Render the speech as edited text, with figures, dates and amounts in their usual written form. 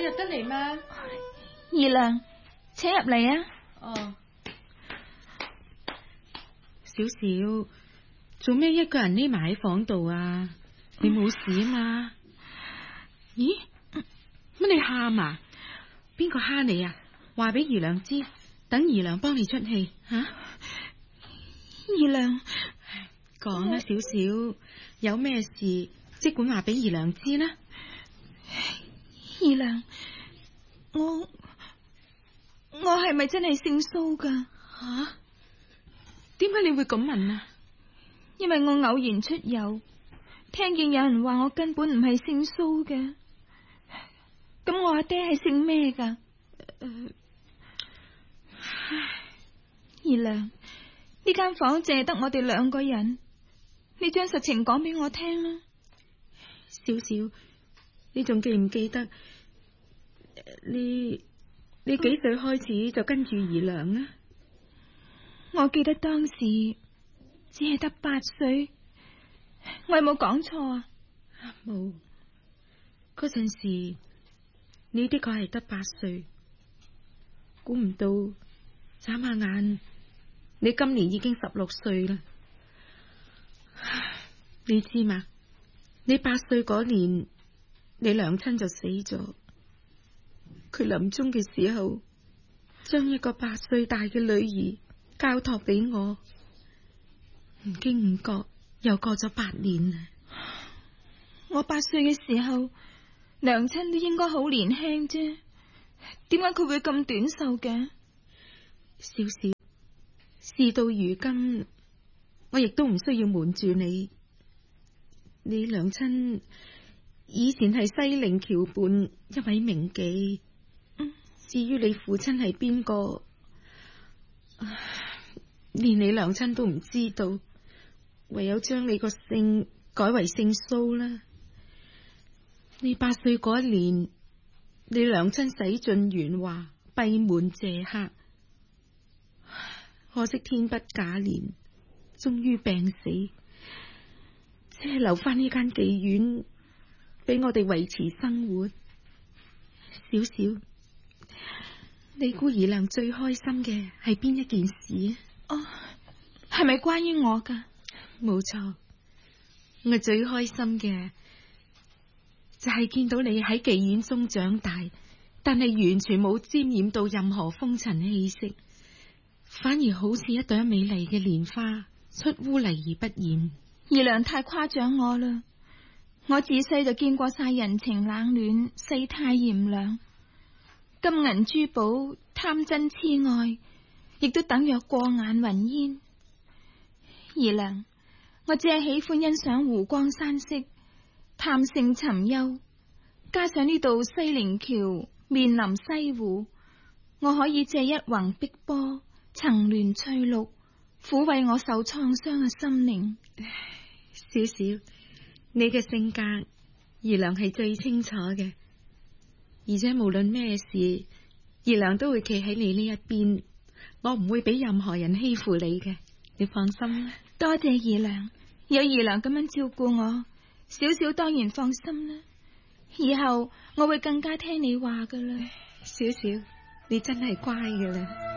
入得嚟嗎？ 二娘，請入嚟啊！ 哦，小小，做咩一個人匿埋喺房度啊？你冇事啊嘛？咦？乜你喊啊？邊個蝦你啊？話俾姨娘知，等姨娘幫你出氣吓。 二娘， 講啦，小小，有咩事即管話俾姨娘知啦。 二娘，我係咪真係姓蘇噶？ 吓？點解你會咁問啊？ 因為我偶然出遊，聽見有人話我根本唔係姓蘇嘅。咁我阿爹係姓咩噶？二娘，呢間房淨係得我哋兩個人，你將實情講俾我聽啦。 小小，你仲記唔記得你幾歲開始就跟住姨娘啊？ 我記得當時只係得8歲，我有冇講錯啊？ 冇，嗰陣時你的確係得8歲，估唔到眨下眼你今年已經16歲啦。你知嘛？你8歲嗰年，你娘親就死咗。佢臨終嘅時候，將一個8歲大嘅女兒交託俾我。唔經唔覺，又過咗8年啦。 我8歲嘅時候，娘親都應該好年輕啫，點解佢會咁短壽嘅？ 小小，事到如今，我亦都唔需要瞞住你。你娘親以前係西泠橋畔一位名妓。至於你父親係邊個，連你娘親都唔知道，唯有將你個姓改為姓蘇啦。你8歲嗰一年，你娘親洗盡鉛華，閉門謝客，可惜天不假年，終於病死，只係留翻呢間妓院俾我哋維持生活。小小，你估姨娘最開心嘅係邊一件事啊？ 哦，係咪關於我噶？ 冇錯，我最開心嘅就係見到你喺妓院中長大，但係完全冇沾染到任何風塵氣息，反而好似一朵美麗嘅蓮花，出污泥而不染。 姨娘太誇獎我啦！我自細就見過晒人情冷暖，世態炎涼，金銀珠寶貪真痴愛，亦都等若過眼雲煙。姨娘，我只係喜歡欣賞湖光山色，談勝尋幽，加上呢度西泠橋面臨西湖，我可以借一泓碧波，層巒翠綠，撫慰我受創傷嘅心靈。 小小，你嘅性格，姨娘係最清楚嘅，而且無論咩事，姨娘都會企喺你呢一邊，我唔會俾任何人欺負你嘅，你放心啦。 多謝姨娘，有姨娘咁樣照顧我，小小當然放心啦。以後我會更加聽你話噶啦。 小小，你真係乖噶啦。